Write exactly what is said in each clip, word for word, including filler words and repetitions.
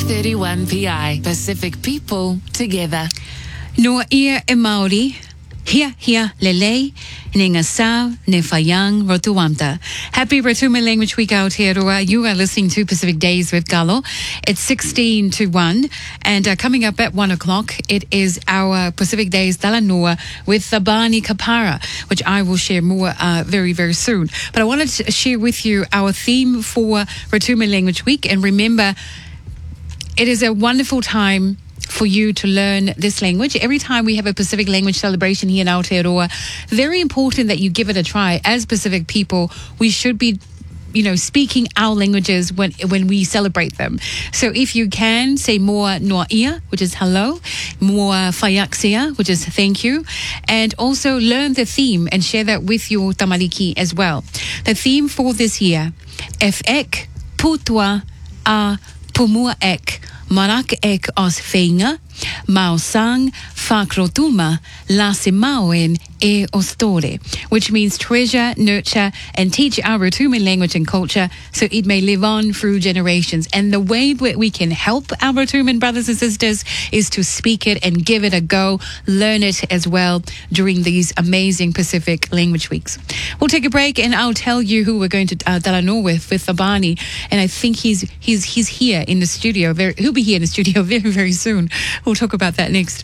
thirty-one P I, Pacific people together. Noa ia e Māori, hia hia lelei, ne ngasau, ne whaiang rotuamta. Happy Rotuma Language Week, Aotearoa. You are listening to Pacific Days with Galo. It's sixteen to one, and uh, coming up at one o'clock, it is our Pacific Days Talanoa with Thabani Kapara, which I will share more uh, very, very soon. But I wanted to share with you our theme for Rotuma Language Week, and remember, it is a wonderful time for you to learn this language. Every time we have a Pacific language celebration here in Aotearoa, very important that you give it a try. As Pacific people, we should be, you know, speaking our languages when when we celebrate them. So if you can, say more noa ia, which is hello, more whaiaksia, which is thank you, and also learn the theme and share that with your tamariki as well. The theme for this year, F ek, putua, a pumua ek, marak ek os feinga, mau sang, whakrotuma, la semauen e ostore, which means treasure, nurture, and teach our Rotuma language and culture so it may live on through generations. And the way that we can help our Rotuman brothers and sisters is to speak it and give it a go, learn it as well during these amazing Pacific Language Weeks. We'll take a break and I'll tell you who we're going to uh, Talanoa with, with Thabani. And I think he's he's he's here in the studio. Very, he'll be here in the studio very, very soon. We'll talk about that next.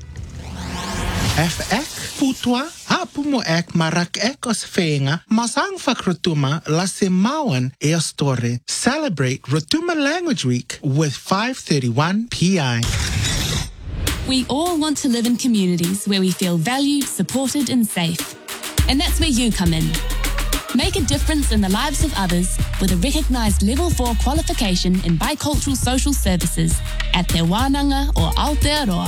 F ek, putua, hapumo ek, marak ek os feinga, masang whakrotuma, la semauen e ostore. Celebrate Rotuma Language Week with five thirty-one P I. We all want to live in communities where we feel valued, supported and safe. And that's where you come in. Make a difference in the lives of others with a recognised Level four qualification in Bicultural Social Services at Te Wānanga or Aotearoa.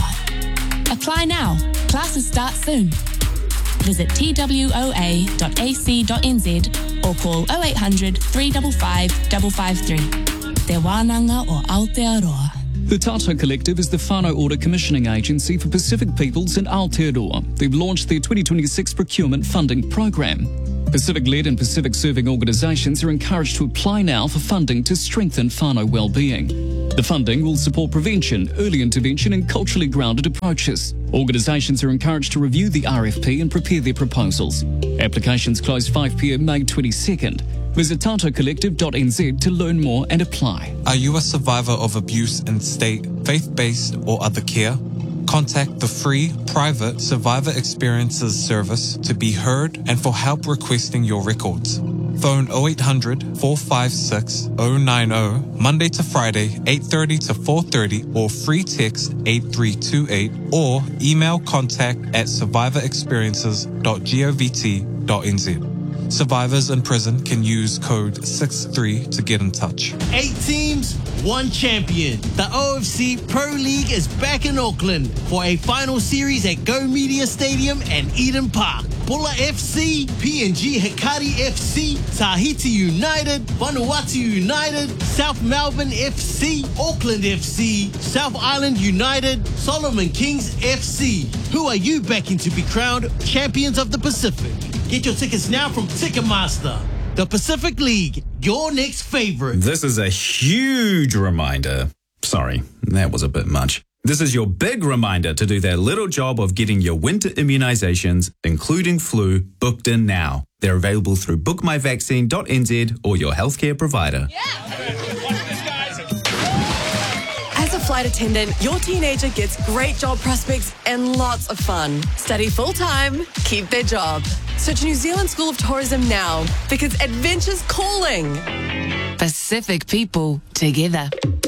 Apply now. Classes start soon. Visit t w o a dot a c dot n z or call oh eight hundred, three five five, five five three. Te Wānanga or Aotearoa. The Tato Collective is the whānau order commissioning agency for Pacific peoples in Aotearoa. They've launched their twenty twenty-six procurement funding program. Pacific-led and Pacific-serving organisations are encouraged to apply now for funding to strengthen whānau well-being. The funding will support prevention, early intervention and culturally grounded approaches. Organisations are encouraged to review the R F P and prepare their proposals. Applications close five p m May twenty-second. Visit tato collective dot n z to learn more and apply. Are you a survivor of abuse in state, faith-based or other care? Contact the free, private Survivor Experiences service to be heard and for help requesting your records. Phone oh eight hundred, four five six, oh nine oh, Monday to Friday, eight thirty to four thirty, or free text eight three two eight, or email contact at survivor experiences dot govt dot n z. Survivors in prison can use code six three to get in touch. Eight teams, one champion. The O F C Pro League is back in Auckland for a final series at Go Media Stadium and Eden Park. Pula F C, P N G Hikari F C, Tahiti United, Vanuatu United, South Melbourne F C, Auckland F C, South Island United, Solomon Kings F C. Who are you backing to be crowned champions of the Pacific? Get your tickets now from Ticketmaster. The Pacific League, your next favorite. This is a huge reminder. Sorry, that was a bit much. This is your big reminder to do that little job of getting your winter immunizations, including flu, booked in now. They're available through book my vaccine dot n z or your healthcare provider. As a flight attendant, your teenager gets great job prospects and lots of fun. Study full-time, keep their job. Search New Zealand School of Tourism now because adventure's calling. Pacific people together.